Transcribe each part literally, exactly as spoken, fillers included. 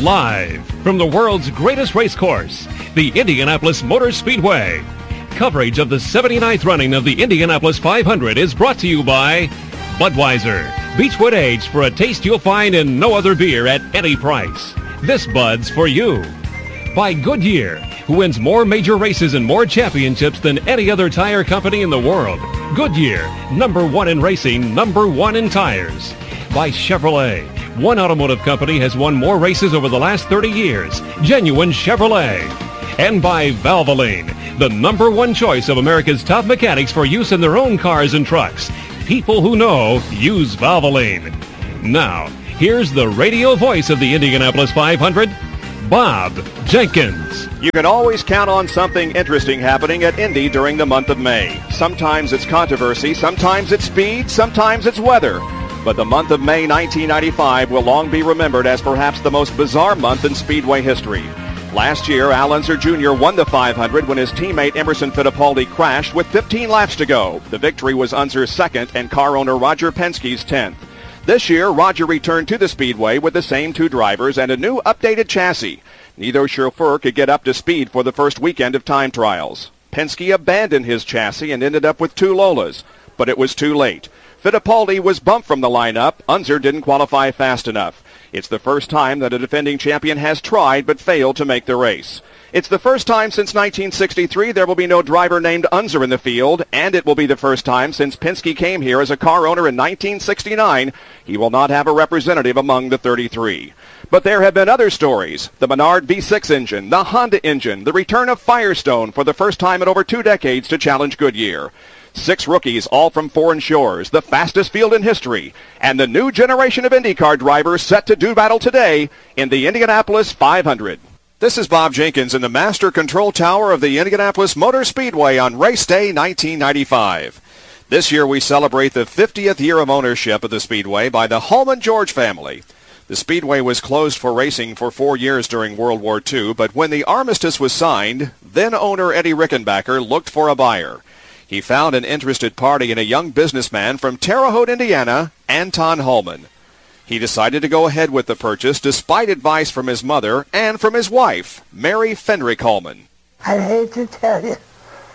Live from the world's greatest race course, the Indianapolis Motor Speedway. Coverage of the seventy-ninth running of the Indianapolis five hundred is brought to you by Budweiser. Beechwood Age for a taste you'll find in no other beer at any price. This Bud's for you. By Goodyear, who wins more major races and more championships than any other tire company in the world. Goodyear, number one in racing, number one in tires. By Chevrolet. One automotive company has won more races over the last thirty years. Genuine Chevrolet. And by Valvoline, the number one choice of America's top mechanics for use in their own cars and trucks. People who know use Valvoline. Now, here's the radio voice of the Indianapolis five hundred, Bob Jenkins. You can always count on something interesting happening at Indy during the month of May. Sometimes it's controversy, sometimes it's speed, sometimes it's weather. But the month of May nineteen ninety-five will long be remembered as perhaps the most bizarre month in Speedway history. Last year, Al Unser Junior won the five hundred when his teammate Emerson Fittipaldi crashed with fifteen laps to go. The victory was Unser's second and car owner Roger Penske's tenth. This year, Roger returned to the Speedway with the same two drivers and a new updated chassis. Neither chauffeur could get up to speed for the first weekend of time trials. Penske abandoned his chassis and ended up with two Lolas, but it was too late. Fittipaldi was bumped from the lineup. Unser didn't qualify fast enough. It's the first time that a defending champion has tried but failed to make the race. It's the first time since nineteen sixty-three there will be no driver named Unser in the field, and it will be the first time since Penske came here as a car owner in nineteen sixty-nine he will not have a representative among the thirty-three. But there have been other stories. The Menard V six engine, the Honda engine, the return of Firestone for the first time in over two decades to challenge Goodyear. Six rookies, all from foreign shores, the fastest field in history, and the new generation of IndyCar drivers set to do battle today in the Indianapolis five hundred. This is Bob Jenkins in the Master Control Tower of the Indianapolis Motor Speedway on Race Day nineteen ninety-five. This year we celebrate the fiftieth year of ownership of the Speedway by the Holman George family. The Speedway was closed for racing for four years during World War Two, but when the armistice was signed, then owner Eddie Rickenbacker looked for a buyer. He found an interested party in a young businessman from Terre Haute, Indiana, Anton Holman. He decided to go ahead with the purchase despite advice from his mother and from his wife, Mary Fenrick Holman. I'd hate to tell you,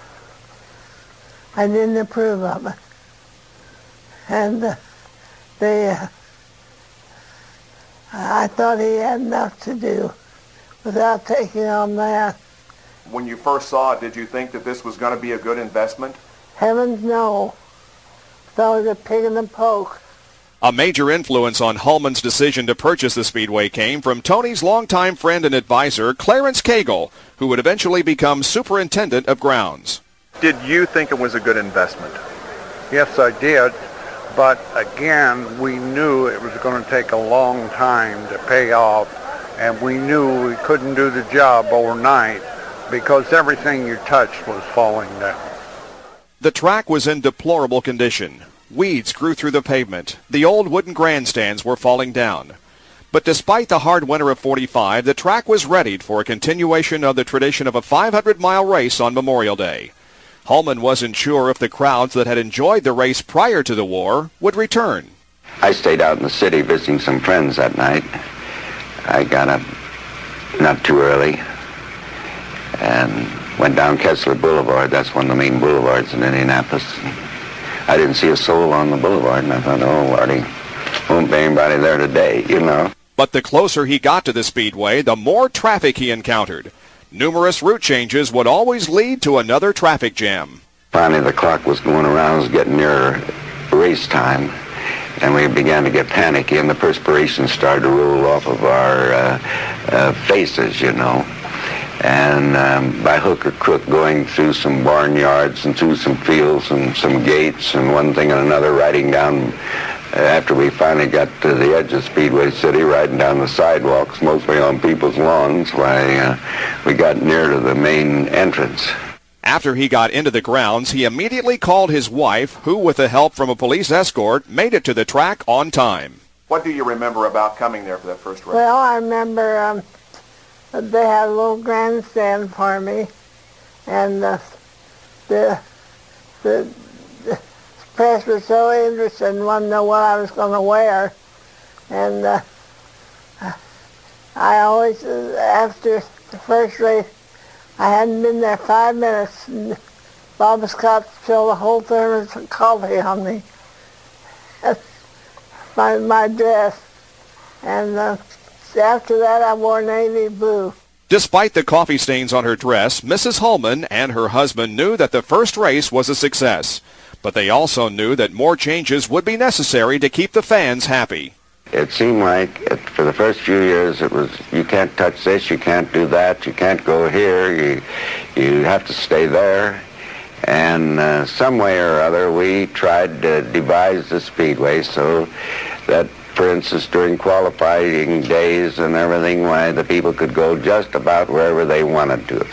I didn't approve of it. And uh, they, uh, I thought he had enough to do without taking on that. When you first saw it, did you think that this was going to be a good investment? Heavens no. Thought it was a pig in the poke. A major influence on Holman's decision to purchase the Speedway came from Tony's longtime friend and advisor, Clarence Cagle, who would eventually become superintendent of grounds. Did you think it was a good investment? Yes, I did. But again, we knew it was going to take a long time to pay off, and we knew we couldn't do the job overnight because everything you touched was falling down. The track was in deplorable condition. Weeds grew through the pavement. The old wooden grandstands were falling down. But despite the hard winter of forty-five, the track was readied for a continuation of the tradition of a five hundred mile race on Memorial Day. Holman wasn't sure if the crowds that had enjoyed the race prior to the war would return. I stayed out in the city visiting some friends that night. I got up not too early and went down Kessler Boulevard. That's one of the main boulevards in Indianapolis. I didn't see a soul on the boulevard, and I thought, oh, Lordy, won't be anybody there today, you know. But the closer he got to the Speedway, the more traffic he encountered. Numerous route changes would always lead to another traffic jam. Finally, the clock was going around, it was getting near race time, and we began to get panicky, and the perspiration started to roll off of our uh, uh, faces, you know. And um, by hook or crook, going through some barnyards and through some fields and some gates and one thing and another, riding down, uh, after we finally got to the edge of Speedway City, riding down the sidewalks, mostly on people's lawns, why uh, we got near to the main entrance. After he got into the grounds, he immediately called his wife, who, with the help from a police escort, made it to the track on time. What do you remember about coming there for that first race? Well, I remember um, they had a little grandstand for me, and uh, the, the the press was so interested and wanted to know what I was going to wear, and uh, I always, uh, after the first race, I hadn't been there five minutes, and Bob Scott spilled a whole thermos of coffee on me, my, my dress. And uh, after that, I wore navy blue. Despite the coffee stains on her dress, Missus Holman and her husband knew that the first race was a success. But they also knew that more changes would be necessary to keep the fans happy. It seemed like it, for the first few years it was, you can't touch this, you can't do that, you can't go here, you, you have to stay there. And uh, some way or other we tried to devise the speedway so that, for instance, during qualifying days and everything, why the people could go just about wherever they wanted to.